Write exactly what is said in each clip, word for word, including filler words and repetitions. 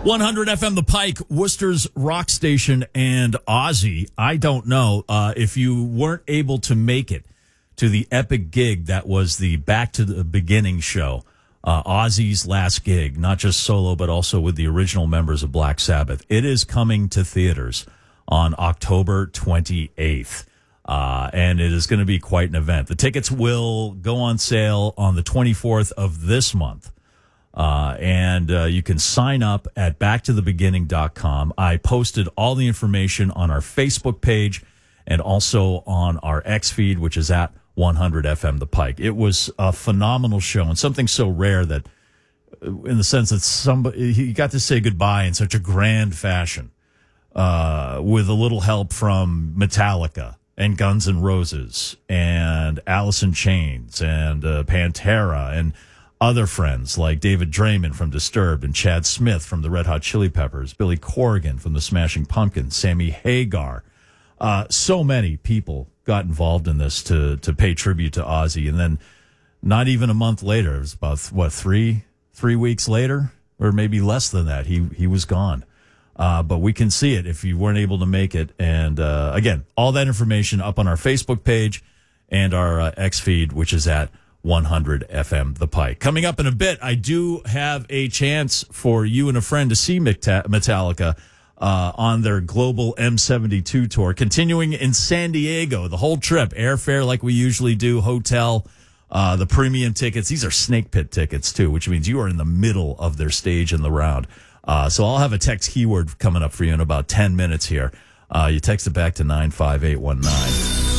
one hundred F M The Pike, Worcester's rock station, and Ozzy. I don't know uh, if you weren't able to make it to the epic gig that was the Back to the Beginning show, uh, Ozzy's last gig, not just solo, but also with the original members of Black Sabbath. It is coming to theaters on October twenty-eighth, uh, and it is going to be quite an event. The tickets will go on sale on the twenty-fourth of this month. Uh, and uh, you can sign up at back to the beginning dot com. I posted all the information on our Facebook page and also on our X feed, which is at one hundred F M The Pike. It was a phenomenal show and something so rare that, in the sense that somebody he got to say goodbye in such a grand fashion, uh, with a little help from Metallica and Guns N' Roses and Alice in Chains and uh, Pantera and other friends like David Draymond from Disturbed and Chad Smith from the Red Hot Chili Peppers, Billy Corgan from the Smashing Pumpkins, Sammy Hagar. Uh, so many people got involved in this to to pay tribute to Ozzy. And then not even a month later, it was about, what, three three weeks later, or maybe less than that, he, he was gone. Uh, but we can see it if you weren't able to make it. And uh, again, all that information up on our Facebook page and our uh, X feed, which is at one hundred F M The Pike. Coming up in a bit, I do have a chance for you and a friend to see Metallica uh, on their global M seventy-two tour, continuing in San Diego, the whole trip, airfare like we usually do, hotel, uh, the premium tickets. These are Snake Pit tickets, too, which means you are in the middle of their stage in the round. Uh, so I'll have a text keyword coming up for you in about ten minutes here. Uh, you text it back to nine five eight one nine.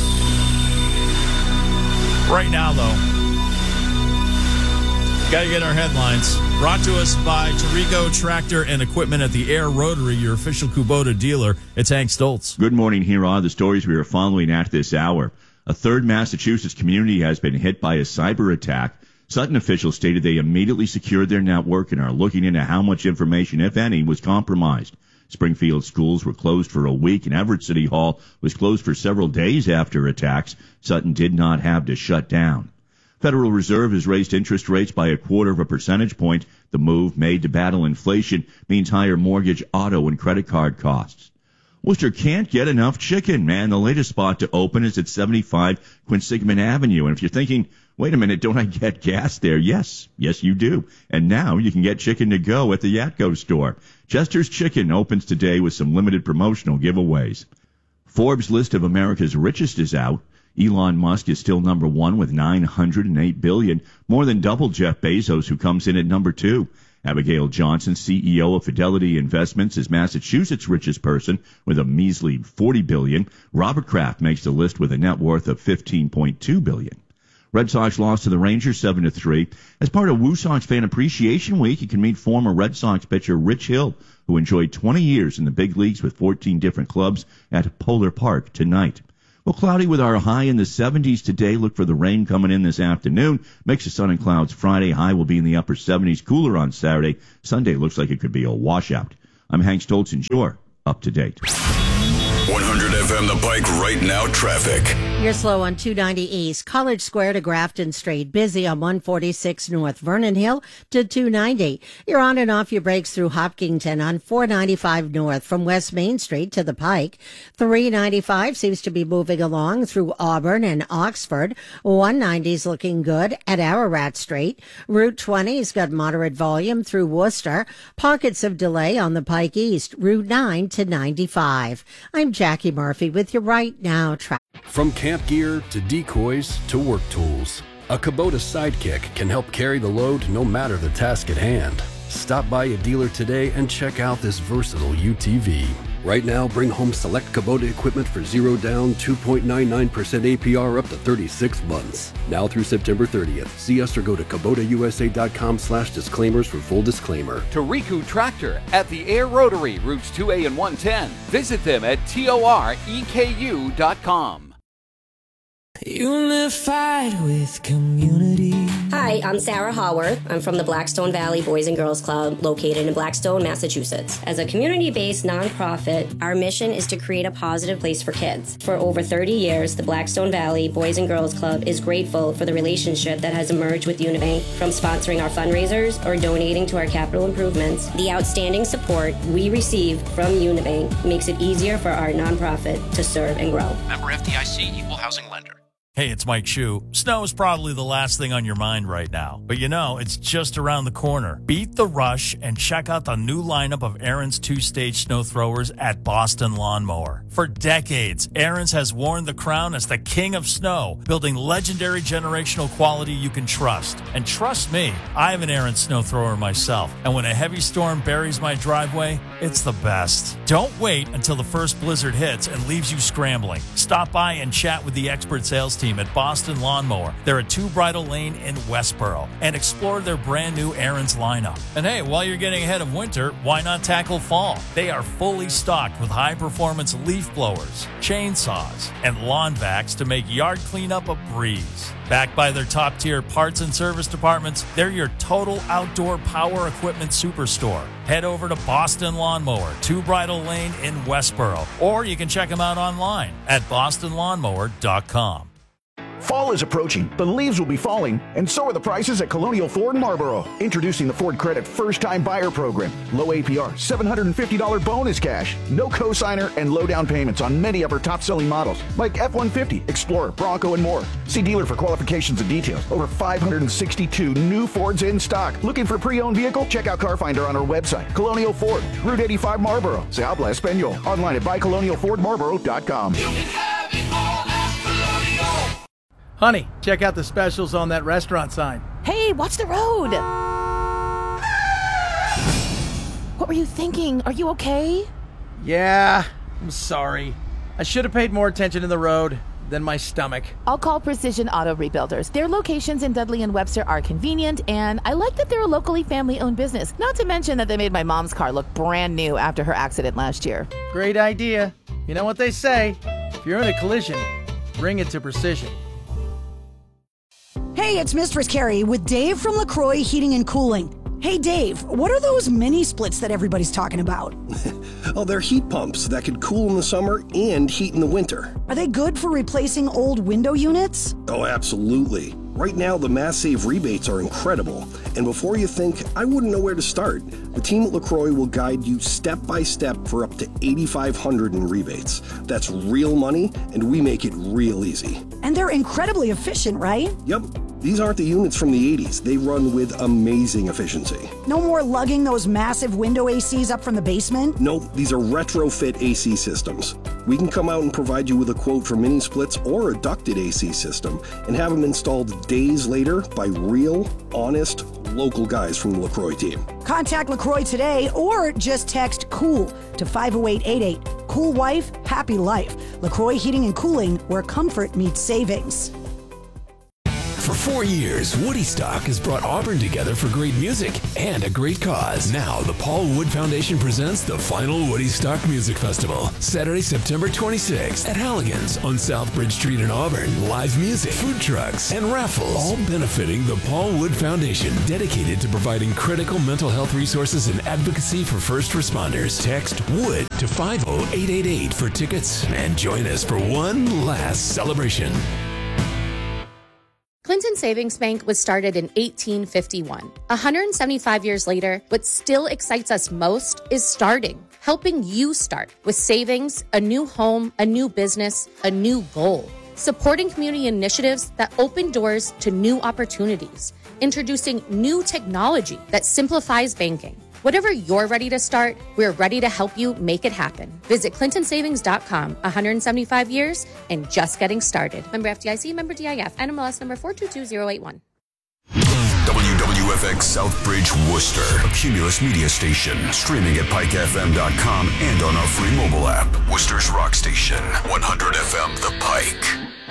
Right now, though, got to get our headlines. Brought to us by Tarico Tractor and Equipment at the Air Rotary, your official Kubota dealer. It's Hank Stoltz. Good morning. Here are the stories we are following at this hour. A third Massachusetts community has been hit by a cyber attack. Sutton officials stated they immediately secured their network and are looking into how much information, if any, was compromised. Springfield schools were closed for a week, and Everett City Hall was closed for several days after attacks. Sutton did not have to shut down. Federal Reserve has raised interest rates by a quarter of a percentage point. The move, made to battle inflation, means higher mortgage, auto, and credit card costs. Worcester can't get enough chicken, man. The latest spot to open is at seventy-five Quinsigamond Avenue. And if you're thinking, wait a minute, don't I get gas there? Yes, yes you do. And now you can get chicken to go at the Yatco store. Chester's Chicken opens today with some limited promotional giveaways. Forbes' list of America's richest is out. Elon Musk is still number one with nine hundred eight billion dollars, more than double Jeff Bezos, who comes in at number two. Abigail Johnson, C E O of Fidelity Investments, is Massachusetts' richest person with a measly forty billion dollars. Robert Kraft makes the list with a net worth of fifteen point two billion dollars. Red Sox lost to the Rangers seven to three. As part of Woo Sox Fan Appreciation Week, you can meet former Red Sox pitcher Rich Hill, who enjoyed twenty years in the big leagues with fourteen different clubs, at Polar Park tonight. Well, cloudy with our high in the seventies today. Look for the rain coming in this afternoon. Mix of sun and clouds Friday. High will be in the upper seventies. Cooler on Saturday. Sunday looks like it could be a washout. I'm Hank Stoltz, and you're up to date. one hundred F M The Pike right now traffic. You're slow on two ninety East, College Square to Grafton Street. Busy on one forty-six North, Vernon Hill to two ninety. You're on and off your brakes through Hopkinton on four ninety-five North from West Main Street to the Pike. three ninety-five seems to be moving along through Auburn and Oxford. one ninety's looking good at Ararat Street. Route twenty's got moderate volume through Worcester. Pockets of delay on the Pike East, Route nine to ninety-five. I'm Jackie Murphy with your right now traffic. From camp gear to decoys to work tools, a Kubota Sidekick can help carry the load no matter the task at hand. Stop by a dealer today and check out this versatile U T V. Right now, bring home select Kubota equipment for zero down, two point nine nine percent A P R up to thirty-six months. Now through September thirtieth. See us or go to Kubota U S A dot com slash disclaimers for full disclaimer. Tarico Tractor at the Air Rotary, routes two A and one ten. Visit them at T O R E K U dot com. Unified with community. Hi, I'm Sarah Haworth. I'm from the Blackstone Valley Boys and Girls Club, located in Blackstone, Massachusetts. As a community-based nonprofit, our mission is to create a positive place for kids. For over thirty years, the Blackstone Valley Boys and Girls Club is grateful for the relationship that has emerged with Unibank, from sponsoring our fundraisers or donating to our capital improvements. The outstanding support we receive from Unibank makes it easier for our nonprofit to serve and grow. Member F D I C, Equal Housing Lender. Hey, it's Mike Shue. Snow is probably the last thing on your mind right now, but you know, it's just around the corner. Beat the rush and check out the new lineup of Ariens two-stage snow throwers at Boston Lawnmower. For decades, Ariens has worn the crown as the king of snow, building legendary generational quality you can trust. And trust me, I have an Ariens snow thrower myself, and when a heavy storm buries my driveway, it's the best. Don't wait until the first blizzard hits and leaves you scrambling. Stop by and chat with the expert sales team at Boston Lawnmower. They're at Two Bridle Lane in Westboro, and explore their brand new Ariens lineup. And hey, while you're getting ahead of winter, why not tackle fall? They are fully stocked with high-performance leaf blowers, chainsaws, and lawn vacs to make yard cleanup a breeze. Backed by their top-tier parts and service departments, they're your total outdoor power equipment superstore. Head over to Boston Lawnmower, Two Bridle Lane in Westboro, or you can check them out online at boston lawnmower dot com. Fall is approaching, the leaves will be falling, and so are the prices at Colonial Ford Marlboro. Introducing the Ford Credit First-Time Buyer Program. Low A P R, seven hundred fifty dollars bonus cash, no cosigner, and low down payments on many of our top-selling models, like F one fifty, Explorer, Bronco, and more. See dealer for qualifications and details. Over five hundred sixty-two new Fords in stock. Looking for a pre-owned vehicle? Check out Car Finder on our website. Colonial Ford, Route eighty-five Marlboro. Se habla español. Online at buy colonial ford marlboro dot com. Honey, check out the specials on that restaurant sign. Hey, watch the road! What were you thinking? Are you okay? Yeah, I'm sorry. I should have paid more attention to the road than my stomach. I'll call Precision Auto Rebuilders. Their locations in Dudley and Webster are convenient, and I like that they're a locally family-owned business. Not to mention that they made my mom's car look brand new after her accident last year. Great idea. You know what they say, if you're in a collision, bring it to Precision. Hey, it's Mistress Carrie with Dave from LaCroix Heating and Cooling. Hey, Dave, what are those mini splits that everybody's talking about? Oh, they're heat pumps that can cool in the summer and heat in the winter. Are they good for replacing old window units? Oh, absolutely. Right now, the Mass Save rebates are incredible. And before you think, I wouldn't know where to start, the team at LaCroix will guide you step by step for up to eight thousand five hundred dollars in rebates. That's real money, and we make it real easy. And they're incredibly efficient, right? Yep. These aren't the units from the eighties. They run with amazing efficiency. No more lugging those massive window A Cs up from the basement? Nope, these are retrofit A C systems. We can come out and provide you with a quote for mini splits or a ducted A C system and have them installed days later by real, honest, local guys from the LaCroix team. Contact LaCroix today or just text COOL to five oh eight eight eight. Cool wife, happy life. LaCroix Heating and Cooling, where comfort meets savings. For four years, Woodstock has brought Auburn together for great music and a great cause. Now, the Paul Wood Foundation presents the final Woodstock Music Festival, Saturday, September twenty-sixth at Halligan's on Southbridge Street in Auburn. Live music, food trucks, and raffles, all benefiting the Paul Wood Foundation, dedicated to providing critical mental health resources and advocacy for first responders. Text WOOD to five oh eight eight eight for tickets and join us for one last celebration. Clinton Savings Bank was started in eighteen fifty-one. one hundred seventy-five years later, what still excites us most is starting, helping you start with savings, a new home, a new business, a new goal. Supporting community initiatives that open doors to new opportunities, introducing new technology that simplifies banking. Whatever you're ready to start, we're ready to help you make it happen. Visit clinton savings dot com. one hundred seventy-five years and just getting started. Member F D I C, member D I F, N M L S number four two two zero eight one. W W F X Southbridge, Worcester, a Cumulus media station, streaming at pike f m dot com and on our free mobile app. Worcester's rock station, one hundred F M The Pike.